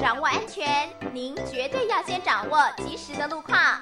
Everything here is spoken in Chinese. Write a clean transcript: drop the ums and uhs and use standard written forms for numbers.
掌握安全，您绝对要先掌握及时的路况。